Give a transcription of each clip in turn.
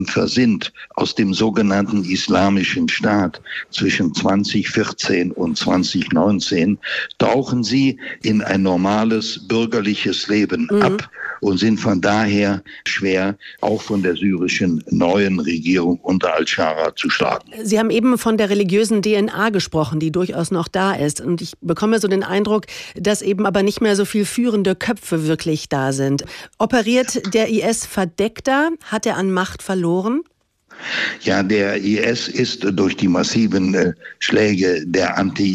versinnt aus dem sogenannten Islamischen Staat zwischen 2014 und 2019, tauchen sie in ein normales bürgerliches Leben ab und sind von daher schwer auch von der syrischen neuen Regierung unter al-Shara zu schlagen. Sie haben eben von der religiösen DNA gesprochen, die durchaus noch da ist. Und ich bekomme so den Eindruck, dass eben aber nicht mehr so viel führende Köpfe wirklich da sind. Operiert der IS verdeckter? Hat er an Macht verloren? Ja, der IS ist durch die massiven Schläge der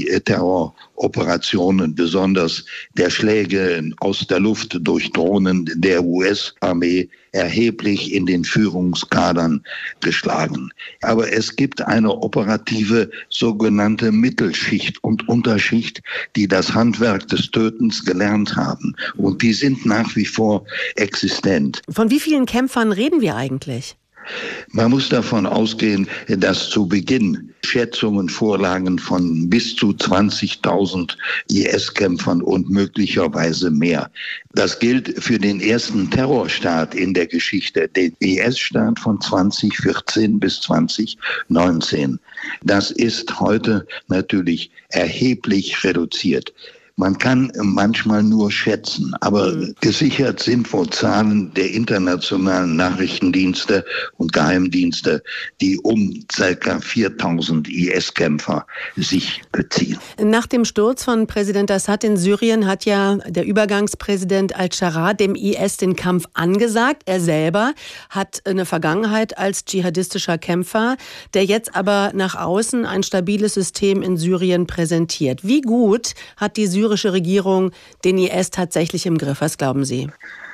Antiterroroperationen, besonders der Schläge aus der Luft durch Drohnen der US-Armee, erheblich in den Führungskadern geschlagen. Aber es gibt eine operative sogenannte Mittelschicht und Unterschicht, die das Handwerk des Tötens gelernt haben. Und die sind nach wie vor existent. Von wie vielen Kämpfern reden wir eigentlich? Man muss davon ausgehen, dass zu Beginn Schätzungen vorlagen von bis zu 20.000 IS-Kämpfern und möglicherweise mehr. Das gilt für den ersten Terrorstaat in der Geschichte, den IS-Staat von 2014 bis 2019. Das ist heute natürlich erheblich reduziert. Man kann manchmal nur schätzen, aber gesichert sind wohl Zahlen der internationalen Nachrichtendienste und Geheimdienste, die um ca. 4.000 IS-Kämpfer sich beziehen. Nach dem Sturz von Präsident Assad in Syrien hat ja der Übergangspräsident al-Shara dem IS den Kampf angesagt. Er selber hat eine Vergangenheit als dschihadistischer Kämpfer, der jetzt aber nach außen ein stabiles System in Syrien präsentiert. Wie gut hat die syrische Regierung den IS tatsächlich im Griff? Was glauben Sie?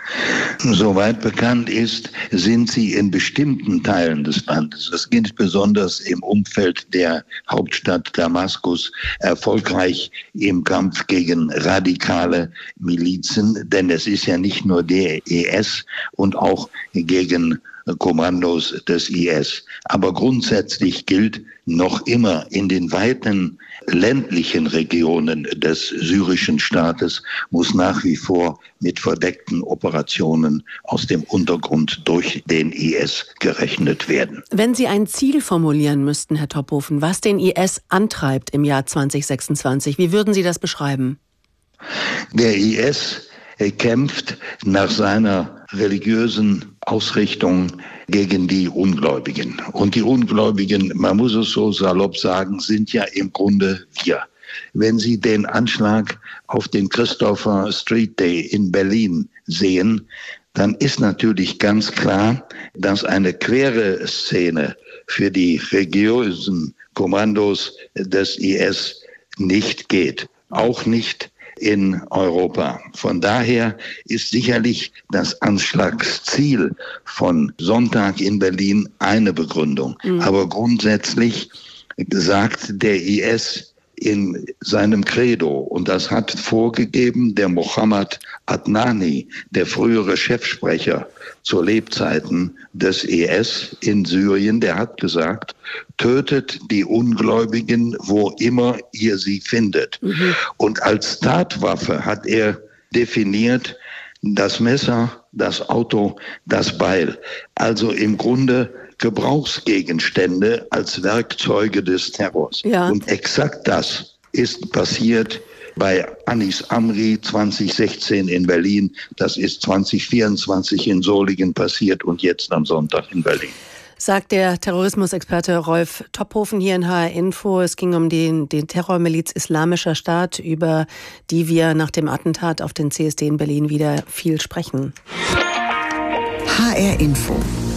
Soweit bekannt ist, sind sie in bestimmten Teilen des Landes, das gilt besonders im Umfeld der Hauptstadt Damaskus, erfolgreich im Kampf gegen radikale Milizen, denn es ist ja nicht nur der IS und auch gegen Kommandos des IS. Aber grundsätzlich gilt noch immer in den weiten ländlichen Regionen des syrischen Staates muss nach wie vor mit verdeckten Operationen aus dem Untergrund durch den IS gerechnet werden. Wenn Sie ein Ziel formulieren müssten, Herr Tophofen, was den IS antreibt im Jahr 2026, wie würden Sie das beschreiben? Der IS kämpft nach seiner religiösen Ausrichtung gegen die Ungläubigen. Und die Ungläubigen, man muss es so salopp sagen, sind ja im Grunde wir. Wenn Sie den Anschlag auf den Christopher Street Day in Berlin sehen, dann ist natürlich ganz klar, dass eine quere Szene für die religiösen Kommandos des IS nicht geht. Auch nicht in Europa. Von daher ist sicherlich das Anschlagsziel von Sonntag in Berlin eine Begründung. Aber grundsätzlich sagt der IS in seinem Credo, und das hat vorgegeben der Mohammed Adnani, der frühere Chefsprecher zu Lebzeiten des IS in Syrien, der hat gesagt, tötet die Ungläubigen, wo immer ihr sie findet. Und als Tatwaffe hat er definiert das Messer, das Auto, das Beil. Also im Grunde Gebrauchsgegenstände als Werkzeuge des Terrors. Ja. Und exakt das ist passiert bei Anis Amri 2016 in Berlin. Das ist 2024 in Solingen passiert und jetzt am Sonntag in Berlin. Sagt der Terrorismusexperte Rolf Tophofen hier in HR Info. Es ging um den Terrormiliz Islamischer Staat, über die wir nach dem Attentat auf den CSD in Berlin wieder viel sprechen. HR Info.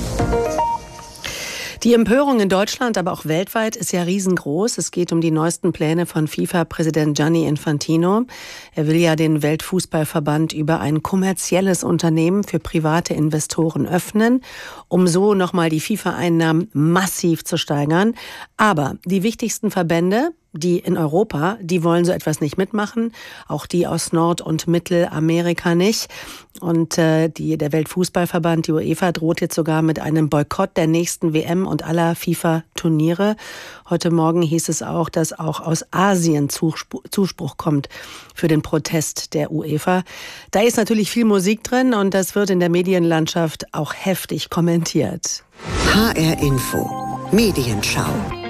Die Empörung in Deutschland, aber auch weltweit ist ja riesengroß. Es geht um die neuesten Pläne von FIFA-Präsident Gianni Infantino. Er will ja den Weltfußballverband über ein kommerzielles Unternehmen für private Investoren öffnen, um so nochmal die FIFA-Einnahmen massiv zu steigern. Aber die wichtigsten Verbände, Die in Europa, die wollen so etwas nicht mitmachen. Auch die aus Nord- und Mittelamerika nicht. Und der Weltfußballverband, die UEFA, droht jetzt sogar mit einem Boykott der nächsten WM und aller FIFA-Turniere. Heute Morgen hieß es auch, dass auch aus Asien Zuspruch kommt für den Protest der UEFA. Da ist natürlich viel Musik drin und das wird in der Medienlandschaft auch heftig kommentiert. HR Info, Medienschau.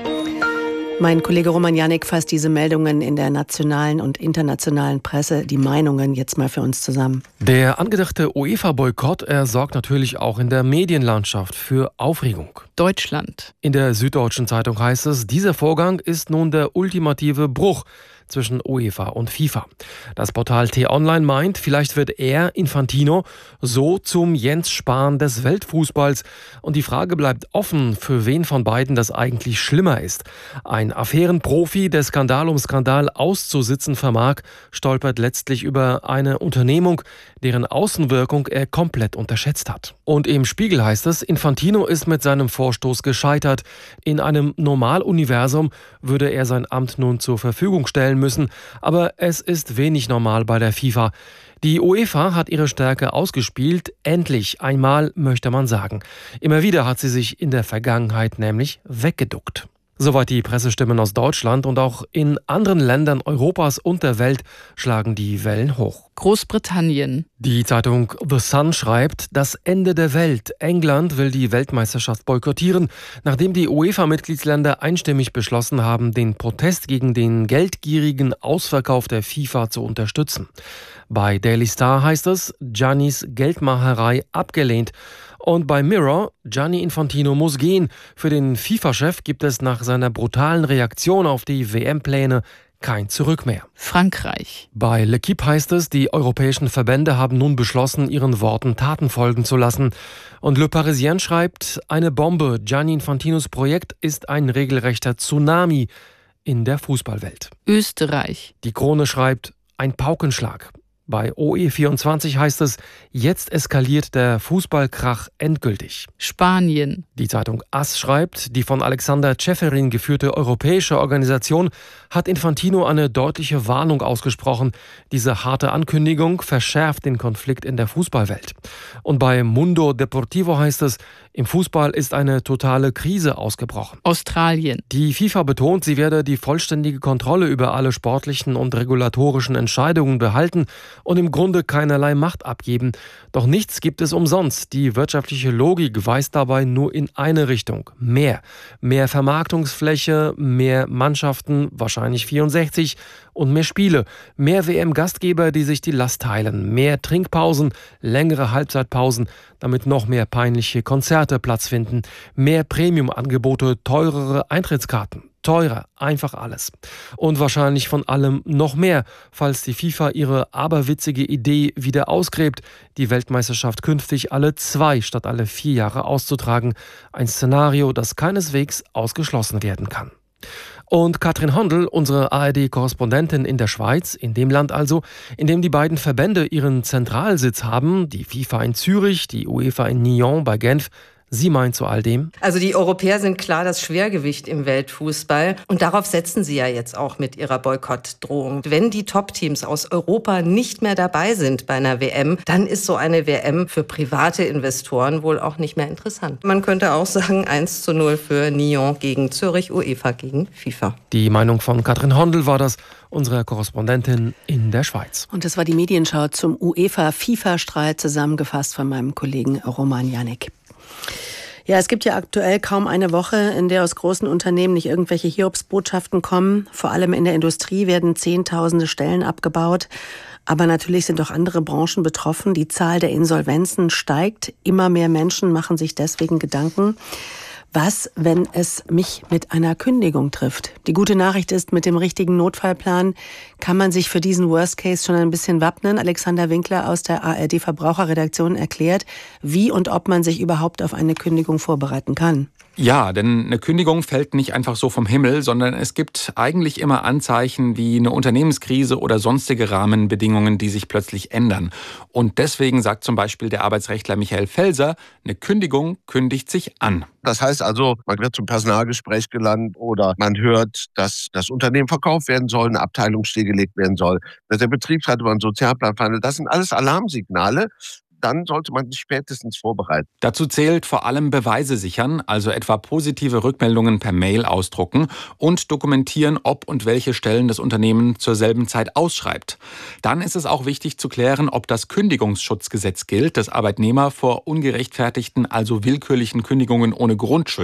Mein Kollege Roman Janik fasst diese Meldungen in der nationalen und internationalen Presse, die Meinungen jetzt mal für uns zusammen. Der angedachte UEFA-Boykott sorgt natürlich auch in der Medienlandschaft für Aufregung. Deutschland. In der Süddeutschen Zeitung heißt es, dieser Vorgang ist nun der ultimative Bruch zwischen UEFA und FIFA. Das Portal T-Online meint, vielleicht wird er, Infantino, so zum Jens Spahn des Weltfußballs. Und die Frage bleibt offen, für wen von beiden das eigentlich schlimmer ist. Ein Affärenprofi, der Skandal um Skandal auszusitzen vermag, stolpert letztlich über eine Unternehmung, deren Außenwirkung er komplett unterschätzt hat. Und im Spiegel heißt es, Infantino ist mit seinem Vorstoß gescheitert. In einem Normaluniversum würde er sein Amt nun zur Verfügung stellen müssen, aber es ist wenig normal bei der FIFA. Die UEFA hat ihre Stärke ausgespielt, endlich einmal, möchte man sagen. Immer wieder hat sie sich in der Vergangenheit nämlich weggeduckt. Soweit die Pressestimmen aus Deutschland, und auch in anderen Ländern Europas und der Welt schlagen die Wellen hoch. Großbritannien. Die Zeitung The Sun schreibt, das Ende der Welt. England will die Weltmeisterschaft boykottieren, nachdem die UEFA-Mitgliedsländer einstimmig beschlossen haben, den Protest gegen den geldgierigen Ausverkauf der FIFA zu unterstützen. Bei Daily Star heißt es, Giannis Geldmacherei abgelehnt. Und bei Mirror, Gianni Infantino muss gehen. Für den FIFA-Chef gibt es nach seiner brutalen Reaktion auf die WM-Pläne kein Zurück mehr. Frankreich. Bei L'Équipe heißt es, die europäischen Verbände haben nun beschlossen, ihren Worten Taten folgen zu lassen. Und Le Parisien schreibt, eine Bombe. Gianni Infantinos Projekt ist ein regelrechter Tsunami in der Fußballwelt. Österreich. Die Krone schreibt, ein Paukenschlag. Bei OE24 heißt es, jetzt eskaliert der Fußballkrach endgültig. Spanien. Die Zeitung AS schreibt, die von Alexander Ceferin geführte europäische Organisation hat Infantino eine deutliche Warnung ausgesprochen. Diese harte Ankündigung verschärft den Konflikt in der Fußballwelt. Und bei Mundo Deportivo heißt es, im Fußball ist eine totale Krise ausgebrochen. Australien. Die FIFA betont, sie werde die vollständige Kontrolle über alle sportlichen und regulatorischen Entscheidungen behalten und im Grunde keinerlei Macht abgeben. Doch nichts gibt es umsonst. Die wirtschaftliche Logik weist dabei nur in eine Richtung. Mehr. Mehr Vermarktungsfläche, mehr Mannschaften, wahrscheinlich 64, und mehr Spiele. Mehr WM-Gastgeber, die sich die Last teilen. Mehr Trinkpausen, längere Halbzeitpausen, damit noch mehr peinliche Konzerte Platz finden. Mehr Premium-Angebote, teurere Eintrittskarten. Teurer, einfach alles. Und wahrscheinlich von allem noch mehr, falls die FIFA ihre aberwitzige Idee wieder ausgräbt, die Weltmeisterschaft künftig alle 2 statt alle 4 Jahre auszutragen. Ein Szenario, das keineswegs ausgeschlossen werden kann. Und Katrin Hondel, unsere ARD-Korrespondentin in der Schweiz, in dem Land also, in dem die beiden Verbände ihren Zentralsitz haben, die FIFA in Zürich, die UEFA in Nyon bei Genf. Sie meint zu all dem? Also die Europäer sind klar das Schwergewicht im Weltfußball und darauf setzen sie ja jetzt auch mit ihrer Boykottdrohung. Wenn die Top-Teams aus Europa nicht mehr dabei sind bei einer WM, dann ist so eine WM für private Investoren wohl auch nicht mehr interessant. Man könnte auch sagen 1:0 für Nyon gegen Zürich, UEFA gegen FIFA. Die Meinung von Katrin Hondel war das, unsere Korrespondentin in der Schweiz. Und das war die Medienschau zum UEFA-FIFA-Streit, zusammengefasst von meinem Kollegen Roman Janik. Ja, es gibt ja aktuell kaum eine Woche, in der aus großen Unternehmen nicht irgendwelche Hiobsbotschaften kommen. Vor allem in der Industrie werden Zehntausende Stellen abgebaut. Aber natürlich sind auch andere Branchen betroffen. Die Zahl der Insolvenzen steigt. Immer mehr Menschen machen sich deswegen Gedanken. Was, wenn es mich mit einer Kündigung trifft? Die gute Nachricht ist, mit dem richtigen Notfallplan kann man sich für diesen Worst Case schon ein bisschen wappnen. Alexander Winkler aus der ARD Verbraucherredaktion erklärt, wie und ob man sich überhaupt auf eine Kündigung vorbereiten kann. Ja, denn eine Kündigung fällt nicht einfach so vom Himmel, sondern es gibt eigentlich immer Anzeichen wie eine Unternehmenskrise oder sonstige Rahmenbedingungen, die sich plötzlich ändern. Und deswegen sagt zum Beispiel der Arbeitsrechtler Michael Felser, eine Kündigung kündigt sich an. Das heißt also, man wird zum Personalgespräch gelandet oder man hört, dass das Unternehmen verkauft werden soll, eine Abteilung stillgelegt werden soll, dass der Betriebsrat über einen Sozialplan verhandelt. Das sind alles Alarmsignale. Dann sollte man sich spätestens vorbereiten. Dazu zählt vor allem Beweise sichern, also etwa positive Rückmeldungen per Mail ausdrucken und dokumentieren, ob und welche Stellen das Unternehmen zur selben Zeit ausschreibt. Dann ist es auch wichtig zu klären, ob das Kündigungsschutzgesetz gilt, das Arbeitnehmer vor ungerechtfertigten, also willkürlichen Kündigungen ohne Grund schützt.